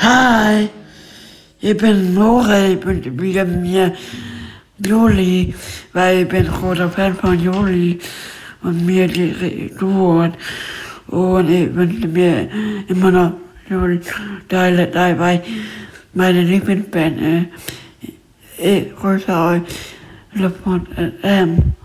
Hi, ich bin Nora, ich bin wieder mir Juli, weil ich bin großer Fan von Juli und mir die Duo und ich wünsche mir immer noch Juli Teile, weil meine Lieblingsband ist. Ich grüße euch, Love